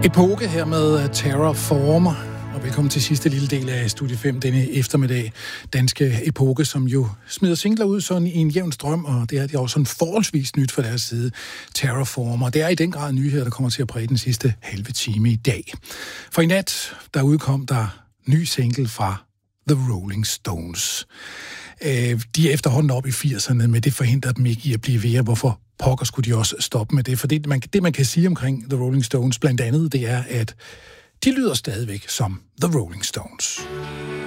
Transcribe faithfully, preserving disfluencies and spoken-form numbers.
Epoke her med Terraformer, og velkommen til sidste lille del af Studie fem denne eftermiddag. Danske Epoke, som jo smider singler ud sådan i en jævn strøm, og det er de også sådan forholdsvis nyt fra deres side. Terraformer, det er i den grad nyheder, der kommer til at præge den sidste halve time i dag. For i nat, der udkom der ny single fra The Rolling Stones. De er efterhånden op i firserne, men det forhindrer dem ikke i at blive ved. Hvorfor pokker skulle de også stoppe med det? For det man, det, man kan sige omkring The Rolling Stones, blandt andet, det er, at de lyder stadigvæk som The Rolling Stones.